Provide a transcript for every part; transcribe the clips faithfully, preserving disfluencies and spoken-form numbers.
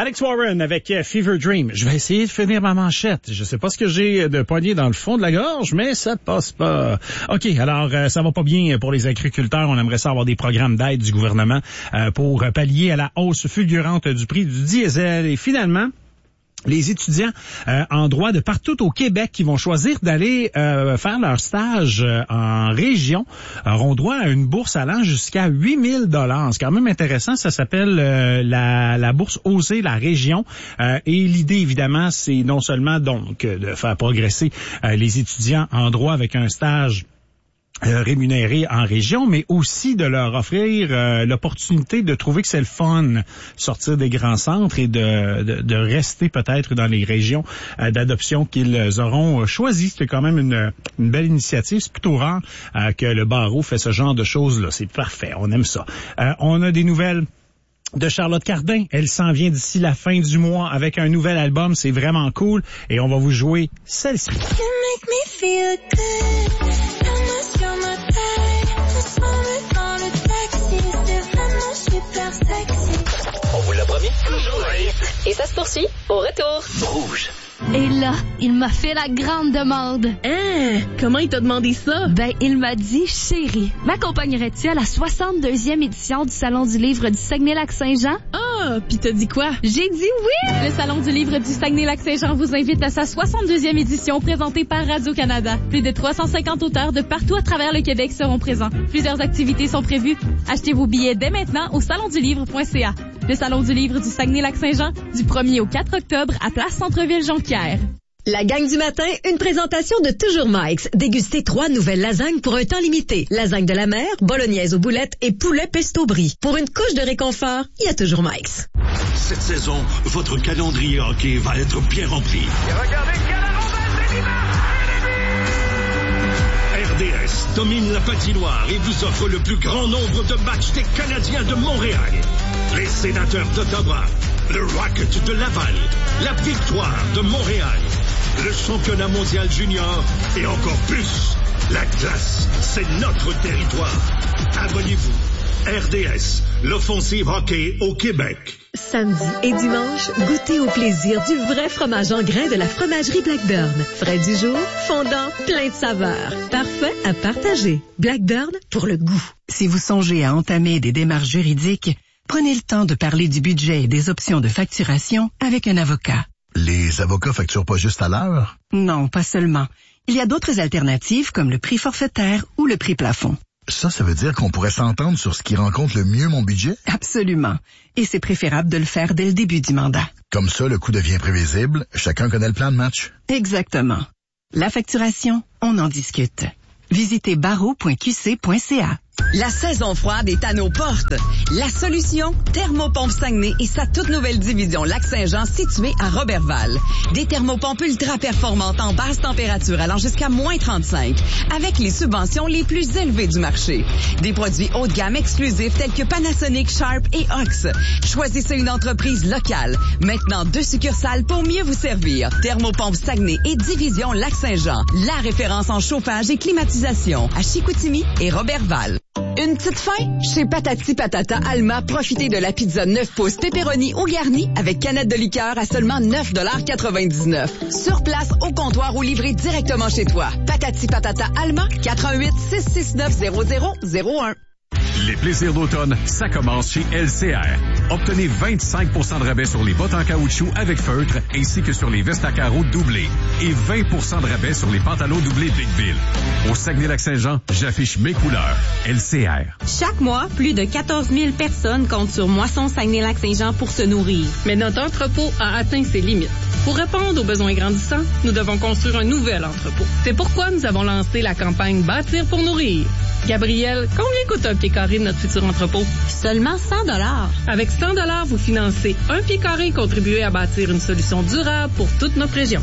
Alex Warren avec Fever Dream. Je vais essayer de finir ma manchette. Je sais pas ce que j'ai de poignée dans le fond de la gorge, mais ça passe pas. OK, alors euh, ça va pas bien pour les agriculteurs. On aimerait ça avoir des programmes d'aide du gouvernement euh, pour pallier à la hausse fulgurante du prix du diesel. Et finalement, les étudiants euh, en droit de partout au Québec qui vont choisir d'aller euh, faire leur stage euh, en région auront droit à une bourse allant jusqu'à huit mille dollars. C'est quand même intéressant. Ça s'appelle euh, la, la bourse Oser la région. Euh, et l'idée, évidemment, c'est non seulement donc de faire progresser euh, les étudiants en droit avec un stage Euh, rémunérés en région, mais aussi de leur offrir euh, l'opportunité de trouver que c'est le fun sortir des grands centres et de, de, de rester peut-être dans les régions euh, d'adoption qu'ils auront choisies. C'est quand même une, une belle initiative. C'est plutôt rare euh, que le barreau fait ce genre de choses-là. C'est parfait. On aime ça. Euh, on a des nouvelles de Charlotte Cardin. Elle s'en vient d'ici la fin du mois avec un nouvel album. C'est vraiment cool. Et on va vous jouer celle-ci. You make me feel good. On vous l'a promis. Toujours nice. Et ça se poursuit au retour. Rouge. Et là, il m'a fait la grande demande. Hein? Comment il t'a demandé ça? Ben, il m'a dit, chérie, m'accompagnerais-tu à la soixante-deuxième édition du Salon du Livre du Saguenay-Lac-Saint-Jean? Ah, pis t'as dit quoi? J'ai dit oui! Le Salon du Livre du Saguenay-Lac-Saint-Jean vous invite à sa soixante-deuxième édition présentée par Radio-Canada. Plus de trois cent cinquante auteurs de partout à travers le Québec seront présents. Plusieurs activités sont prévues. Achetez vos billets dès maintenant au salon du livre point c a. Le Salon du Livre du Saguenay-Lac-Saint-Jean, du premier au quatre octobre à Place Centre-Ville-Jonquière. La gang du matin, une présentation de Toujours Mike's. Dégustez trois nouvelles lasagnes pour un temps limité. Lasagne de la mer, bolognaise aux boulettes et poulet pesto brie. Pour une couche de réconfort, il y a Toujours Mike's. Cette saison, votre calendrier hockey va être bien rempli. Et regardez quelle arrobase R D S domine la patinoire et vous offre le plus grand nombre de matchs des Canadiens de Montréal. Les Sénateurs d'Ottawa, le Rocket de Laval, la Victoire de Montréal, le championnat mondial junior et encore plus. La glace, c'est notre territoire. Abonnez-vous. R D S, l'offensive hockey au Québec. Samedi et dimanche, goûtez au plaisir du vrai fromage en grains de la fromagerie Blackburn. Frais du jour, fondant, plein de saveurs. Parfait à partager. Blackburn pour le goût. Si vous songez à entamer des démarches juridiques, prenez le temps de parler du budget et des options de facturation avec un avocat. Les avocats facturent pas juste à l'heure? Non, pas seulement. Il y a d'autres alternatives comme le prix forfaitaire ou le prix plafond. Ça, ça veut dire qu'on pourrait s'entendre sur ce qui rencontre le mieux mon budget? Absolument. Et c'est préférable de le faire dès le début du mandat. Comme ça, le coût devient prévisible. Chacun connaît le plan de match. Exactement. La facturation, on en discute. Visitez barreau point q c point c a. La saison froide est à nos portes. La solution, Thermopompe Saguenay et sa toute nouvelle division Lac-Saint-Jean située à Robertval. Des thermopompes ultra performantes en basse température allant jusqu'à moins trente-cinq, avec les subventions les plus élevées du marché. Des produits haut de gamme exclusifs tels que Panasonic, Sharp et Ox. Choisissez une entreprise locale. Maintenant deux succursales pour mieux vous servir. Thermopompe Saguenay et division Lac-Saint-Jean. La référence en chauffage et climatisation à Chicoutimi et Robertval. Une petite fin? Chez Patati Patata Alma, profitez de la pizza neuf pouces pepperoni ou garni avec canette de liqueur à seulement neuf quatre-vingt-dix-neuf. Sur place, au comptoir ou livré directement chez toi. Patati Patata Alma, quatre un huit, six six neuf, zéro zéro zéro un. Les plaisirs d'automne, ça commence chez L C R. Obtenez vingt-cinq pour cent de rabais sur les bottes en caoutchouc avec feutre ainsi que sur les vestes à carreaux doublées et vingt pour cent de rabais sur les pantalons doublés Big Bill. Au Saguenay-Lac-Saint-Jean, j'affiche mes couleurs. L C R. Chaque mois, plus de quatorze mille personnes comptent sur Moisson Saguenay-Lac-Saint-Jean pour se nourrir. Mais notre entrepôt a atteint ses limites. Pour répondre aux besoins grandissants, nous devons construire un nouvel entrepôt. C'est pourquoi nous avons lancé la campagne Bâtir pour nourrir. Gabriel, combien coûte un pied carré de notre futur entrepôt? Seulement cent dollars. Avec cent dollars, vous financez un pied carré et contribuez à bâtir une solution durable pour toute notre région.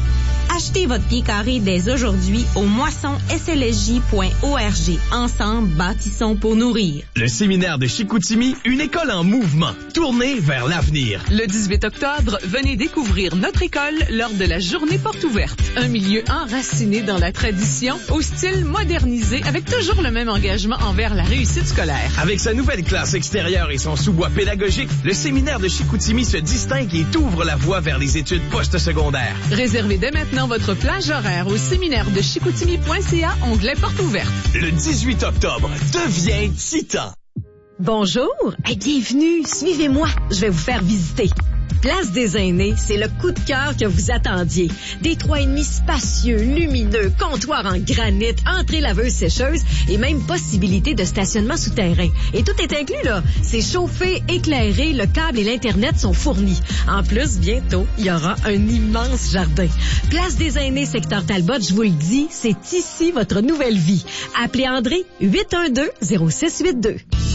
Achetez votre pied carré dès aujourd'hui au moisson s l s j point org. Ensemble, bâtissons pour nourrir. Le séminaire de Chicoutimi, une école en mouvement, tournée vers l'avenir. Le dix-huit octobre, venez découvrir notre école lors de la journée porte ouverte. Un milieu enraciné dans la tradition, au style modernisé, avec toujours le même engagement envers la réussite scolaire. Avec sa nouvelle classe extérieure et son sous-bois pédagogique, le séminaire de Chicoutimi se distingue et ouvre la voie vers les études postsecondaires. Réservez dès maintenant votre plage horaire au séminaire de chicoutimi point c a, onglet porte ouverte. Le dix-huit octobre, deviens titan. Bonjour et bienvenue. Suivez-moi, je vais vous faire visiter. Place des Aînés, c'est le coup de cœur que vous attendiez. Des trois et demi spacieux, lumineux, comptoir en granit, entrée laveuse sécheuse et même possibilité de stationnement souterrain. Et tout est inclus, là. C'est chauffé, éclairé, le câble et l'Internet sont fournis. En plus, bientôt, il y aura un immense jardin. Place des Aînés, secteur Talbot, je vous le dis, c'est ici votre nouvelle vie. Appelez André, huit un deux, zéro six huit deux.